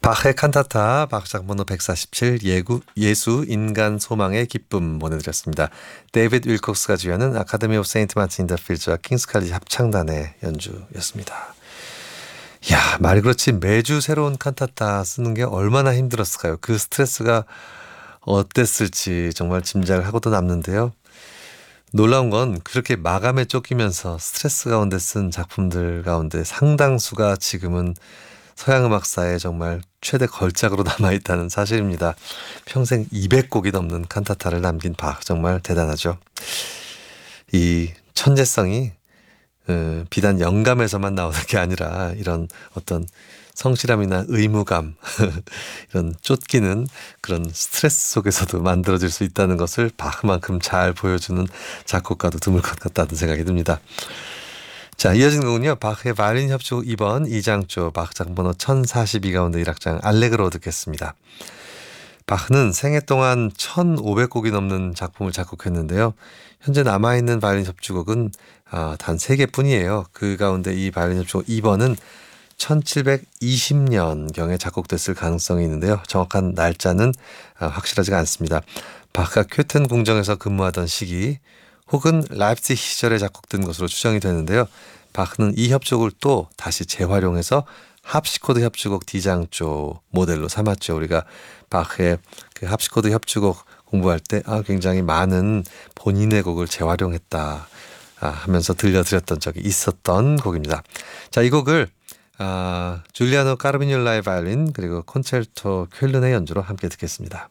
바흐의 칸타타 박작 번호 147 예수 인간 소망의 기쁨 보내드렸습니다. 데이비드 윌콕스가 주연은 아카데미 오브 세인트 마틴 더 필즈와 킹스 칼리지 합창단의 연주였습니다. 야, 말이 그렇지 매주 새로운 칸타타 쓰는 게 얼마나 힘들었을까요? 그 스트레스가 어땠을지 정말 짐작을 하고도 남는데요. 놀라운 건 그렇게 마감에 쫓기면서 스트레스 가운데 쓴 작품들 가운데 상당수가 지금은 서양 음악사에 정말 최대 걸작으로 남아있다는 사실입니다. 평생 200곡이 넘는 칸타타를 남긴 바흐 정말 대단하죠. 이 천재성이 비단 영감에서만 나오는 게 아니라 이런 어떤 성실함이나 의무감 이런 쫓기는 그런 스트레스 속에서도 만들어질 수 있다는 것을 바흐만큼 잘 보여주는 작곡가도 드물 것 같다는 생각이 듭니다. 자, 이어진 곡은요. 바흐의 바이올린 협주곡 2번 2장조 바흐작 번호 1042 가운데 1악장 알레그로 듣겠습니다. 바흐는 생애 동안 1500곡이 넘는 작품을 작곡했는데요. 현재 남아있는 바이올린 협주곡은 단 3개뿐이에요. 그 가운데 이 바이올린 협주곡 2번은 1720년경에 작곡됐을 가능성이 있는데요. 정확한 날짜는 확실하지가 않습니다. 바흐가 퀼튼 궁정에서 근무하던 시기 혹은 라이프치히 시절에 작곡된 것으로 추정이 되는데요. 바흐는 이 협주곡을 또 다시 재활용해서 합시코드 협주곡 D장조 모델로 삼았죠. 우리가 바흐의 그 합시코드 협주곡 공부할 때 굉장히 많은 본인의 곡을 재활용했다 하면서 들려드렸던 적이 있었던 곡입니다. 자, 이 곡을 줄리아노 까르미뉴라의 바이올린 그리고 콘체르토 쾰른의 연주로 함께 듣겠습니다.